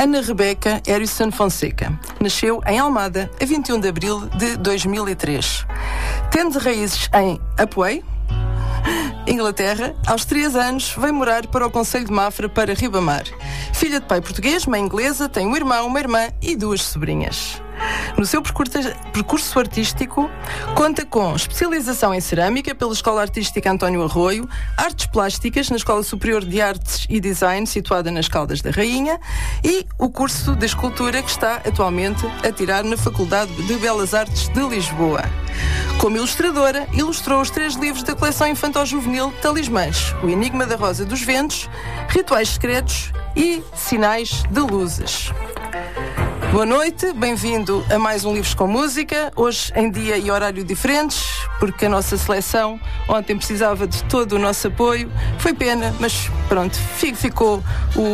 Ana Rebeca Harrison Fonseca nasceu em Almada a 21 de abril de 2003. Tendo raízes em Apuei, Inglaterra, aos 3 anos veio morar para o concelho de Mafra, para Ribamar. Filha de pai português, mãe inglesa, tem um irmão, uma irmã e 2 sobrinhas. No seu percurso artístico, conta com especialização em cerâmica pela Escola Artística António Arroio, artes plásticas na Escola Superior de Artes e Design, situada nas Caldas da Rainha, e o curso de escultura que está atualmente a tirar na Faculdade de Belas Artes de Lisboa. Como ilustradora, ilustrou os 3 livros da coleção infantil-juvenil Talismãs: O Enigma da Rosa dos Ventos, Rituais Secretos e Sinais de Luzes. Boa noite, bem-vindo a mais um Livros com Música, hoje em dia e horário diferentes, porque a nossa seleção ontem precisava de todo o nosso apoio. Foi pena, mas pronto, ficou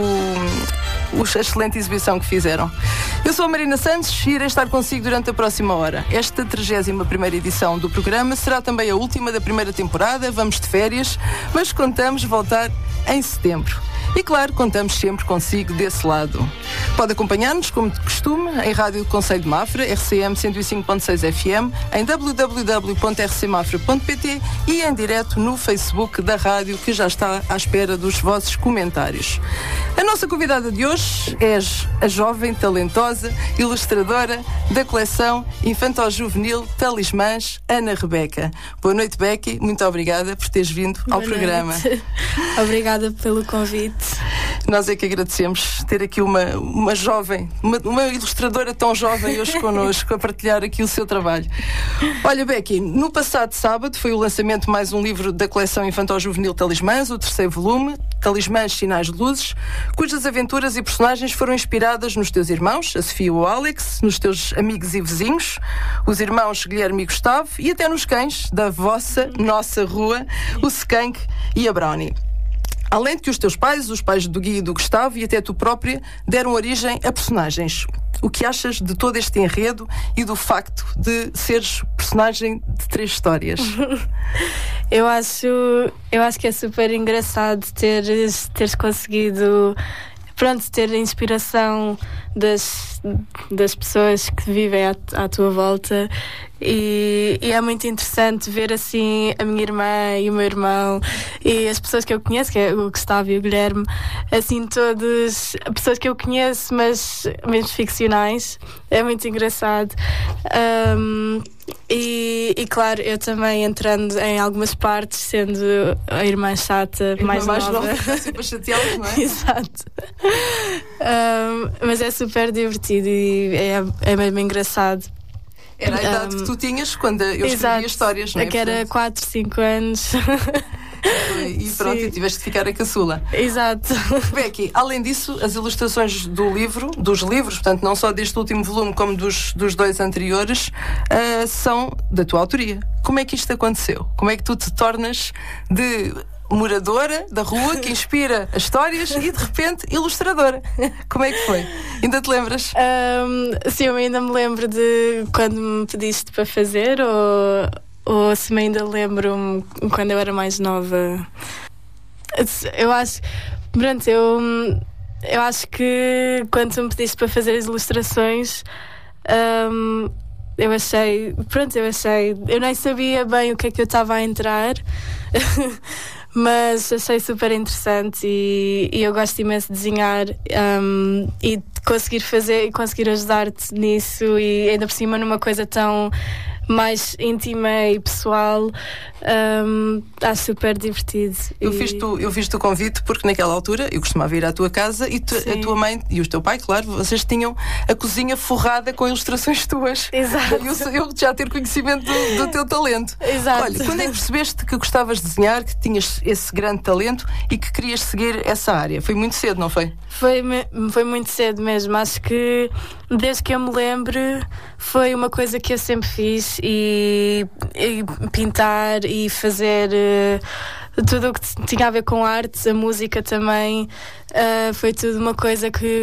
a excelente exibição que fizeram. Eu sou a Marina Santos e irei estar consigo durante a próxima hora. Esta 31ª edição do programa será também a última da primeira temporada, vamos de férias, mas contamos voltar em setembro. E claro, contamos sempre consigo desse lado. Pode acompanhar-nos, como de costume, em Rádio do Concelho de Mafra, RCM 105.6 FM, em www.rcmafra.pt e em direto no Facebook da rádio, que já está à espera dos vossos comentários. A nossa convidada de hoje é a jovem, talentosa, ilustradora da coleção infantil-juvenil Talismãs, Ana Rebeca. Boa noite, Becky. Muito obrigada por teres vindo ao programa. Obrigada pelo convite. Nós é que agradecemos ter aqui uma jovem, uma ilustradora tão jovem hoje connosco, a partilhar aqui o seu trabalho. Olha, Becky, no passado sábado foi o lançamento de mais um livro da coleção infantil-juvenil Talismãs, o 3º volume, Talismãs, Sinais de Luzes, cujas aventuras e personagens foram inspiradas nos teus irmãos, a Sofia e o Alex, nos teus amigos e vizinhos, os irmãos Guilherme e Gustavo, e até nos cães da nossa rua, o Skank e a Brownie. Além de que os teus pais, os pais do Gui e do Gustavo e até tu própria, deram origem a personagens. O que achas de todo este enredo e do facto de seres personagem de 3 histórias? Eu acho que é super engraçado teres conseguido, ter a inspiração das pessoas que vivem à tua volta. E é muito interessante ver assim a minha irmã e o meu irmão e as pessoas que eu conheço, que é o Gustavo e o Guilherme, assim, todas pessoas que eu conheço, mas mesmo ficcionais. É muito engraçado. E claro, eu também entrando em algumas partes, sendo a irmã chata, mais nova. Sempre chateada, não é? Exato. Mas é super divertido e é mesmo engraçado. Era a idade que tu tinhas quando eu escrevia histórias, não é? Que era 4, 5 anos. E pronto, e tiveste de ficar a caçula. Exato. Becky, além disso, as ilustrações dos livros, portanto, não só deste último volume como dos 2 anteriores, são da tua autoria. Como é que isto aconteceu? Como é que tu te tornas de moradora da rua que inspira as histórias e de repente ilustradora? Como é que foi? Ainda te lembras? Sim, eu ainda me lembro de quando me pediste para fazer, ou se me ainda lembro quando eu era mais nova. Eu acho que quando tu me pediste para fazer as ilustrações, eu nem sabia bem o que é que eu estava a entrar. Mas achei super interessante e eu gosto imenso de desenhar, e de conseguir fazer e conseguir ajudar-te nisso, e ainda por cima numa coisa tão mais íntima e pessoal. Acho super divertido. Eu fiz-te o convite porque naquela altura eu costumava ir à tua casa e a tua mãe e o teu pai, claro, vocês tinham a cozinha forrada com ilustrações tuas. Exato. Eu já ter conhecimento do teu talento. Exato. Olha, quando é que percebeste que gostavas de desenhar, que tinhas esse grande talento e que querias seguir essa área? Foi muito cedo, não foi? Foi muito cedo mesmo. Acho que desde que eu me lembro foi uma coisa que eu sempre fiz, e pintar e fazer tudo o que tinha a ver com artes, a música também, foi tudo uma coisa que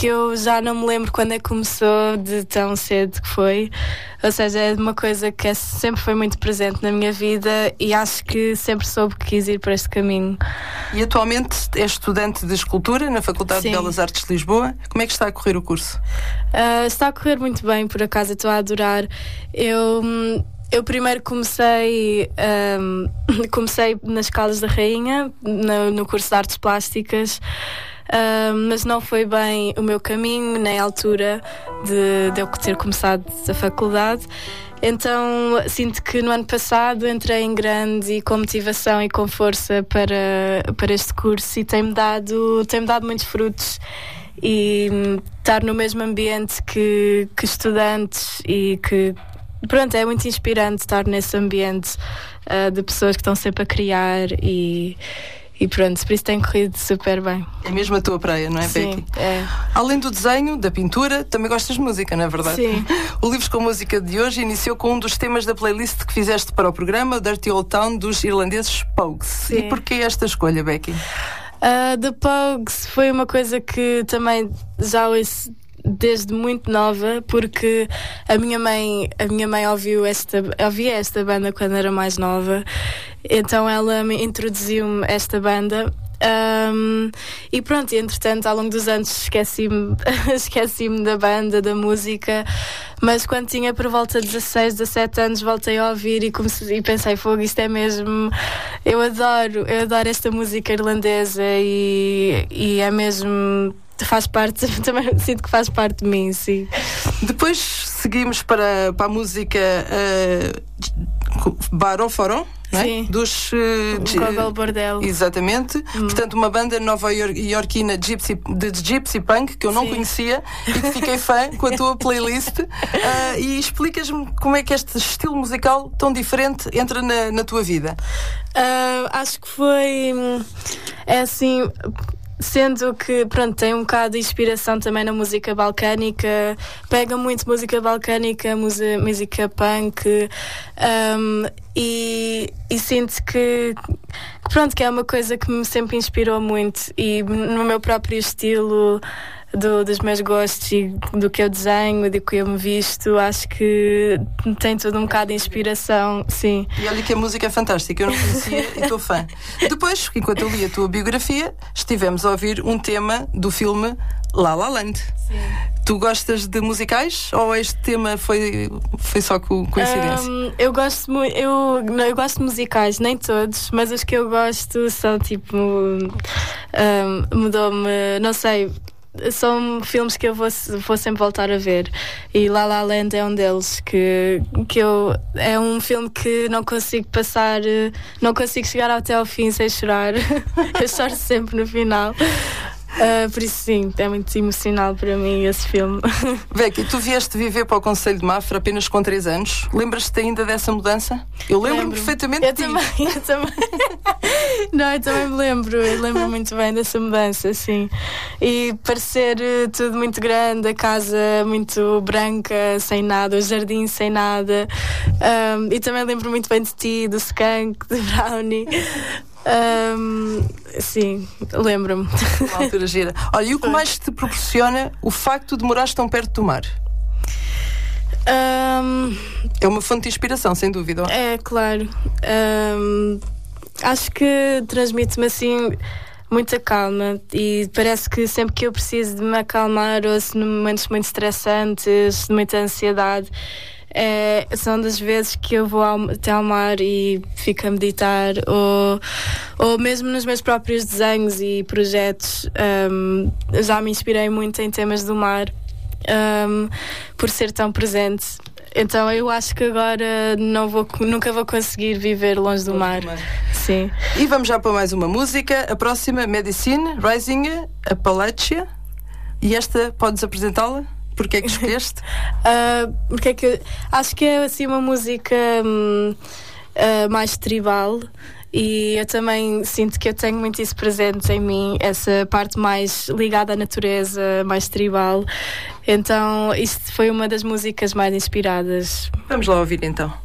que eu já não me lembro quando é que começou, de tão cedo que foi. Ou seja, é uma coisa que sempre foi muito presente na minha vida e acho que sempre soube que quis ir por este caminho. E atualmente és estudante de escultura na Faculdade de Belas Artes de Lisboa. Como é que está a correr o curso? Está a correr muito bem, por acaso, estou a adorar. Eu primeiro comecei nas Caldas da Rainha, no curso de Artes Plásticas, mas não foi bem o meu caminho, nem a altura de eu ter começado a faculdade. Então sinto que no ano passado entrei em grande e com motivação e com força para este curso, e tem-me dado muitos frutos. E estar no mesmo ambiente que estudantes e que... Pronto, é muito inspirante estar nesse ambiente de pessoas que estão sempre a criar e pronto, por isso tem corrido super bem. É mesmo a tua praia, não é, Sim, Becky? É. Além do desenho, da pintura, também gostas de música, não é verdade? Sim. O Livros com Música de hoje iniciou com um dos temas da playlist que fizeste para o programa, o Dirty Old Town, dos irlandeses Pogues. Sim. E porquê esta escolha, Becky? The Pogues foi uma coisa que também já ouço desde muito nova, porque a minha mãe ouvia esta banda quando era mais nova, então ela me introduziu-me esta banda. E pronto, e entretanto ao longo dos anos esqueci-me da banda, da música, mas quando tinha por volta de 16, 17 anos voltei a ouvir e pensei, fogo, isto é mesmo, eu adoro esta música irlandesa e é mesmo, faz parte, também sinto que faz parte de mim, sim. Depois seguimos para a música Baró Foró, não é? Sim. Dos Gogol Bordello. Exatamente. Portanto, uma banda nova-iorquina de Gypsy Punk que eu não Sim. conhecia e que fiquei fã com a tua playlist. E explicas-me como é que este estilo musical tão diferente entra na tua vida. Acho que foi... É assim... Sendo que, pronto, tem um bocado de inspiração também na música balcânica, pega muito música balcânica, música punk, e sinto que, pronto, que é uma coisa que me sempre inspirou muito, e no meu próprio estilo, dos meus gostos e do que eu desenho, do que eu me visto, acho que tem tudo um bocado de inspiração, sim. E olha que a música é fantástica, eu não conhecia e estou fã. Depois, enquanto eu li a tua biografia, estivemos a ouvir um tema do filme La La Land. Sim. Tu gostas de musicais ou este tema foi só coincidência? Eu gosto de musicais, nem todos, mas os que eu gosto são tipo mudou-me, não sei, são filmes que eu vou sempre voltar a ver, e La La Land é um deles, que é um filme que não consigo chegar até ao fim sem chorar. Eu choro sempre no final. Por isso sim, é muito emocional para mim esse filme. Becky, tu vieste viver para o Concelho de Mafra apenas com 3 anos. Lembras-te ainda dessa mudança? Eu lembro-me perfeitamente de ti. Eu também. Não, eu também me lembro. Eu lembro muito bem dessa mudança, sim. E parecer tudo muito grande, a casa muito branca, sem nada, o jardim sem nada. E também lembro muito bem de ti, do Skunk, do Brownie. Sim, lembro-me. Uma altura gira. Olha, e o que mais te proporciona o facto de morares tão perto do mar? É uma fonte de inspiração, sem dúvida. É, claro. Acho que transmite-me assim muita calma, e parece que sempre que eu preciso de me acalmar, ou se em momentos muito estressantes, de muita ansiedade, são das vezes que eu vou até ao mar e fico a meditar, ou mesmo nos meus próprios desenhos e projetos. Já me inspirei muito em temas do mar, por ser tão presente. Então eu acho que agora nunca vou conseguir viver longe do mar. Sim. E vamos já para mais uma música. A próxima, Medicine, Rising Appalachia. E esta, podes apresentá-la? Porquê é que escolheste? Porque é que acho que é assim uma música mais tribal, e eu também sinto que eu tenho muito isso presente em mim, essa parte mais ligada à natureza, mais tribal. Então isto foi uma das músicas mais inspiradas. Vamos lá ouvir então.